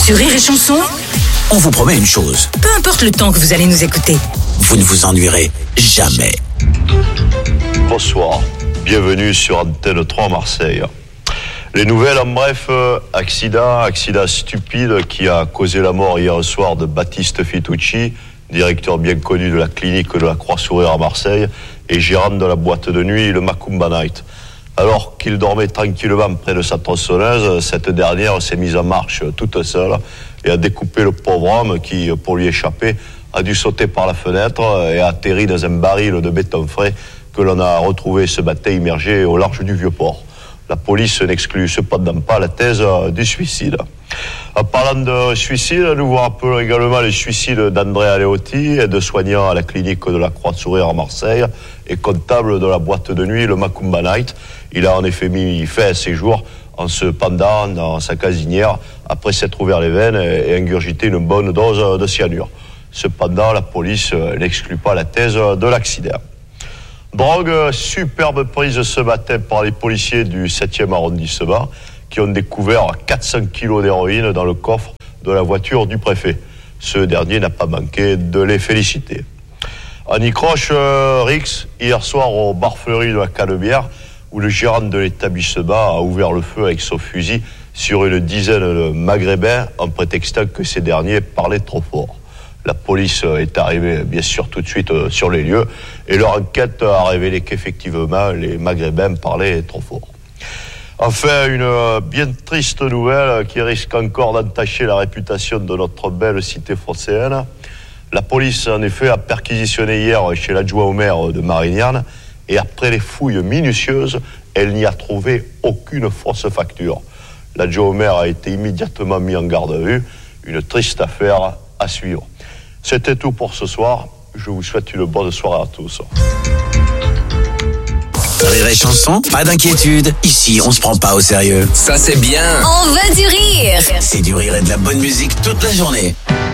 Sur Rire et Chanson, On vous promet une chose, peu importe le temps que vous allez nous écouter. vous ne vous ennuierez jamais. Bonsoir, bienvenue sur Antenne 3 Marseille. Les nouvelles en bref, accident stupide qui a causé la mort hier soir de Baptiste Fitucci, directeur bien connu de la clinique de la Croix-Sourire à Marseille et gérant de la boîte de nuit le Macumba Night. Alors qu'il dormait tranquillement près de sa tronçonneuse, cette dernière s'est mise en marche toute seule et a découpé le pauvre homme qui, pour lui échapper, a dû sauter par la fenêtre et a atterri dans un baril de béton frais que l'on a retrouvé ce matin immergé au large du Vieux-Port. La police n'exclut cependant pas la thèse du suicide. En parlant de suicide, nous vous rappelons également le suicide d'André Aleotti, aide-soignant à la clinique de la Croix-Sourire à Marseille et comptable de la boîte de nuit le Macumba Night. Il a en effet mis fin à ses jours en se pendant dans sa casinière après s'être ouvert les veines et ingurgité une bonne dose de cyanure. Cependant, la police n'exclut pas la thèse de l'accident. Drogue, superbe prise ce matin par les policiers du 7e arrondissement qui ont découvert 400 kilos d'héroïne dans le coffre de la voiture du préfet. Ce dernier n'a pas manqué de les féliciter. En Icroche, Rix, hier soir au bar Fleury de la Canebière, où le gérant de l'établissement a ouvert le feu avec son fusil sur une dizaine de Maghrébins en prétextant que ces derniers parlaient trop fort. La police est arrivée bien sûr tout de suite sur les lieux et leur enquête a révélé qu'effectivement les Maghrébins parlaient trop fort. Enfin, une bien triste nouvelle qui risque encore d'entacher la réputation de notre belle cité phocéenne. La police en effet a perquisitionné hier chez l'adjoint au maire de Marignane et après les fouilles minutieuses, elle n'y a trouvé aucune fausse facture. L'adjoint au maire a été immédiatement mis en garde à vue. Une triste affaire à suivre. C'était tout pour ce soir. Je vous souhaite une bonne soirée à tous. Rire et Chanson, pas d'inquiétude. Ici, on se prend pas au sérieux. Ça c'est bien. On veut du rire. C'est du rire et de la bonne musique toute la journée.